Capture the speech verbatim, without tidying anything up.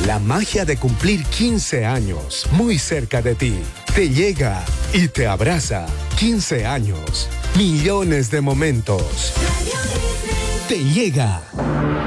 La magia de cumplir quince años muy cerca de ti. Te llega y te abraza. quince años. Millones de momentos. Te llega.